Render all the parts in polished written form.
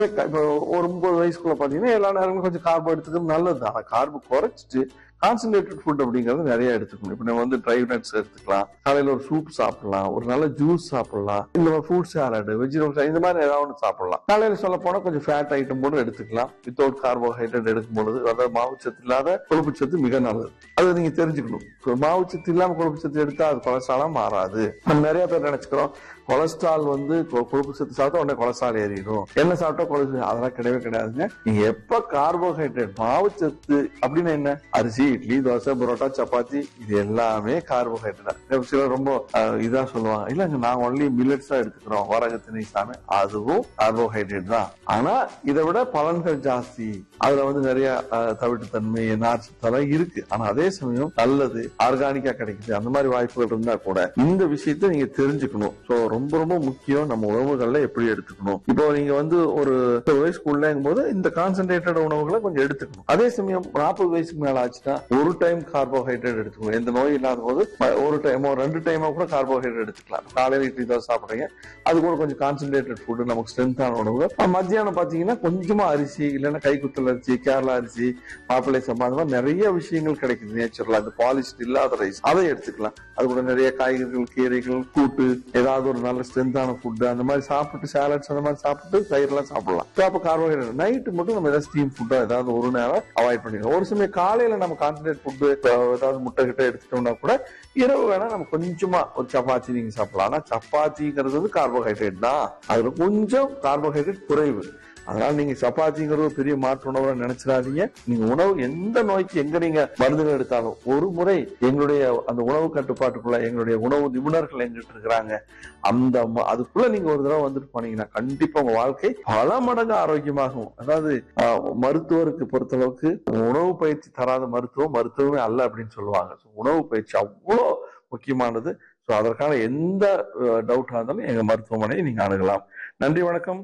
இப்போ ஒரு 30 வயசுக்குள்ள பாத்தீங்கன்னா எல்லா நேரங்களும் கொஞ்சம் கார்போ எடுத்துக்கிறது நல்லது. ஆனா கார்போ குறைச்சிட்டு கான்சன்ட்ரேட்டட் ஃபுட் அப்படிங்கிறது நிறைய எடுத்துக்கணும். இப்ப நம்ம ட்ரை நட்ஸ் எடுத்துக்கலாம், காலையில ஒரு சூப் சாப்பிடலாம், ஒரு நல்ல ஜூஸ் சாப்பிடலாம், இல்ல ஃப்ரூட் சாலட், வெஜிடபிள் இந்த மாதிரி ஏதாவது ஒன்று சாப்பிடலாம். காலையில சொல்ல போனா கொஞ்சம் ஃபேட் ஐட்டம் கூட எடுத்துக்கலாம். வித்தவுட் கார்போஹைட்ரேட் எடுக்கும் பொழுது, அதாவது மாவுச்சத்து இல்லாத கொழுப்பு சத்து மிக நல்லது. அதை நீங்க தெரிஞ்சுக்கணும். மாவுச்சத்து இல்லாம கொழுப்பு சத்து எடுத்தா அது கொலஸ்ட்ராலா மாறாது. நம்ம நிறைய பேர் நினைச்சுக்கிறோம் கொலஸ்ட்ரால் கொழுப்பு சத்து சாப்பிட்டா உடனே கொலஸ்ட்ரால் ஏறிடும், என்ன சாப்பிட்டா கொலஸ்ட்ரால், அதெல்லாம் கிடையவே கிடையாதுங்க. நீங்க எப்ப கார்போஹைட்ரேட் மாவுச்சத்து அப்படின்னு என்ன, அரிசி, இட்லி, தோசை, பரோட்டா, சப்பாத்தி, இது எல்லாமே கார்போஹைட்ரேட். சிலர் ரொம்ப இதா சொல்லுவாங்க, இல்லங்க நாங்க ஒன்லி மில்லட்ஸ் தான் எடுத்துக்கிறோம், வரகு திணை சாமை, அதுவும் கார்போஹைட்ரேட் தான். ஆனா இதை விட பலன்கள் ஜாஸ்தி. அதுல நிறைய தவிட்டுத்தன்மை, நார்ச்சத்தெல்லாம் இருக்கு. ஆனா அதே சமயம் நல்லது, ஆர்கானிக்கா கிடைக்குது. அந்த மாதிரி வாய்ப்புகள் இருந்தா கூட இந்த விஷயத்த நீங்க தெரிஞ்சுக்கணும். ரொம்ப ரொம்ப முக்கியம் நம்ம உணவுகள்ல எப்படி எடுத்துக்கணும். இப்போ நீங்க ஒரு வயசுக்குள்ளங்கும் போது இந்த கான்சென்ட்ரேட்டட் உணவுகளை கொஞ்சம் எடுத்துக்கணும். அதே சமயம் 40 வயசுக்கு மேல ஆச்சுன்னா ஒரு டைம் கார்போஹைட்ரேட் எடுத்துக்கணும். எந்த நோய் இல்லாத போது ஒரு டைம் 2 டைமா கூட கார்போஹைட்ரேட் எடுத்துக்கலாம். காலையில இட்லி தோசை சாப்பிடுறீங்க, அது கூட கொஞ்சம் கான்சென்ட்ரேட்டட் ஃபுட், நமக்கு ஸ்ட்ரென்த்தான உணவுகள். மத்தியானம் பாத்தீங்கன்னா கொஞ்சமா அரிசி, இல்லைன்னா கைக்குத்தல் அரிசி, கேரளா அரிசி, மாப்பிள்ளை சம்பா, அந்த மாதிரி நிறைய விஷயங்கள் கிடைக்குது நேச்சுரலா. அந்த பாலிஷ்ட் இல்லாத ரைஸ் அதை எடுத்துக்கலாம். அது கூட நிறைய காய்கறிகள், கீரைகள், கூட்டு, ஏதாவது ஒரு நல்ல ஸ்ட்ரென்த்தான ஃபுட் அந்த மாதிரி சாப்பிட்டு, சாலட்ஸ் அந்த மாதிரி சாப்பிட்டு தயிரெல்லாம் சாப்பிடலாம். அப்ப கார்போஹைட்ரேட் நைட்டு மட்டும் நம்ம ஏதாவது ஸ்டீம் ஃபுட்டா ஏதாவது ஒரு நேரம் அவாய்ட் பண்ணிக்கலாம். ஒரு சமயம் காலையில நம்ம கான்சன்ட்ரேட் ஃபுட் ஏதாவது முட்டை கிட்ட எடுத்துட்டோம்னா கூட இரவு வேணா நம்ம கொஞ்சமா ஒரு சப்பாத்தி நீங்க சாப்பிடலாம். ஆனா சப்பாத்திங்கிறது கார்போஹைட்ரேட் தான், அதுல கொஞ்சம் கார்போஹைட்ரேட் குறைவு. அதனால நீங்க சப்பாத்திங்கிறது ஒரு பெரிய மாற்று உணவு நினைச்சிடாதீங்க. நீங்க உணவு எந்த நோய்க்கு எங்க நீங்க மருந்துகள் எடுத்தாலும் ஒரு முறை எங்களுடைய அந்த உணவு கட்டுப்பாட்டுக்குள்ள எங்களுடைய உணவு நிபுணர்கள் எங்கிட்டு இருக்கிறாங்க, அதுக்குள்ள நீங்க ஒரு தடவை வந்துட்டு போனீங்கன்னா கண்டிப்பா உங்க வாழ்க்கை பல மடங்கு ஆரோக்கியமாகும். அதாவது மருத்துவருக்கு பொறுத்தளவுக்கு உணவு பயிற்சி தராத மருத்துவமே அல்ல அப்படின்னு சொல்லுவாங்க. உணவு பயிற்சி அவ்வளோ முக்கியமானது. அதற்கான எந்த டவுட்டா இருந்தாலும் எங்க மருத்துவமனையை நீங்க அணுகலாம். நன்றி, வணக்கம்.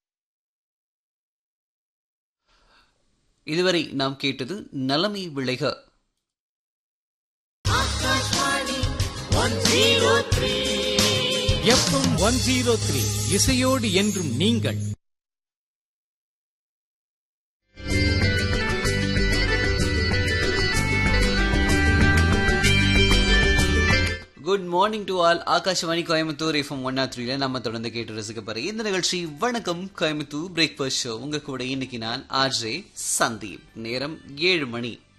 இதுவரை நாம் கேட்டது நலமை விளைக. FM 103 இசையோடு என்றும் நீங்கள். Good morning to all. Akashvani Coimbatore FM 103 நம்ம தொடர்ந்து கேட்டு ரசிக்க போறோம். இந்த நிகழ்ச்சி வணக்கம் கோயம்புத்தூர் பிரேக்ஃபாஸ்ட் ஷோ. உங்க கூட இன்னைக்கு நான் RJ சந்தீப். நேரம் 7 மணி.